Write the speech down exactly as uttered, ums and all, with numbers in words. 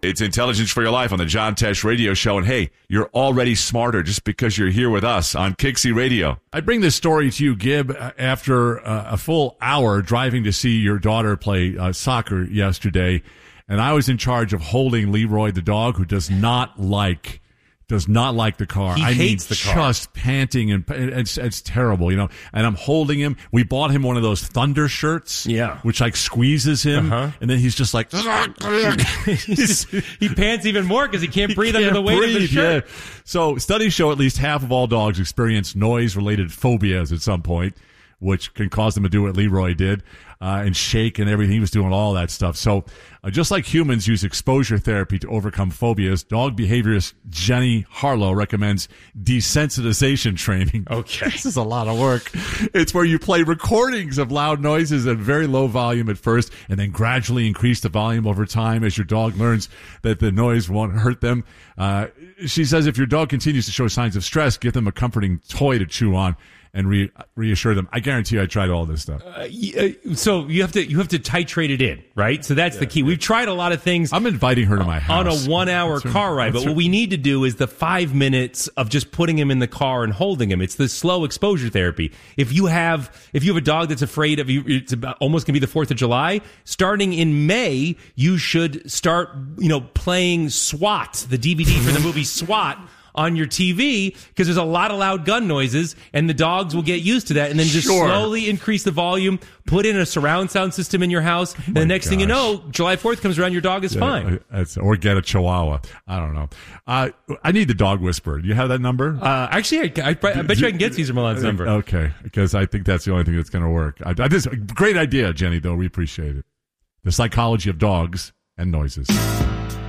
It's Intelligence for Your Life on the John Tesh Radio Show. And hey, you're already smarter just because you're here with us on Kixie Radio. I bring this story to you, Gib, after uh, a full hour driving to see your daughter play uh, soccer yesterday. And I was in charge of holding Leroy, the dog, who does not like does not like the car. He I hates mean, the car. Just panting, and it's it's terrible, you know. And I'm holding him. We bought him one of those Thunder shirts, yeah, which like squeezes him, uh-huh. and then he's just like just, he pants even more because he can't breathe he under can't the weight breathe, of the shirt. Yeah. So studies show at least half of all dogs experience noise-related phobias at some point, which can cause them to do what Leroy did uh, and shake and everything. He was doing all that stuff. So uh, just like humans use exposure therapy to overcome phobias, dog behaviorist Jenny Harlow recommends desensitization training. Okay. This is a lot of work. It's where you play recordings of loud noises at very low volume at first and then gradually increase the volume over time as your dog learns that the noise won't hurt them. Uh, she says if your dog continues to show signs of stress, give them a comforting toy to chew on and re- reassure them. I guarantee you I tried all this stuff. Uh, so you have to you have to titrate it in, right? So that's yeah, the key. We've tried a lot of things. I'm inviting her to my house. On a one-hour car ride. But what we need to do is the five minutes of just putting him in the car and holding him. It's the slow exposure therapy. If you have if you have a dog that's afraid of you, it's about, almost going to be the fourth of July, starting in May, you should start, you know, playing SWAT, the D V D for the movie SWAT, on your T V, because there's a lot of loud gun noises, and the dogs will get used to that, and then just sure. slowly increase the volume, put in a surround sound system in your house, and oh the next gosh. thing you know, July fourth comes around, your dog is yeah, fine. That's, or get a Chihuahua. I don't know. Uh, I need the dog whisperer. Do you have that number? Uh, actually, I, I, I bet you I can get Cesar Millan's number. Okay, because I think that's the only thing that's going to work. I, I, this, great idea, Jenny, though. We appreciate it. The psychology of dogs and noises.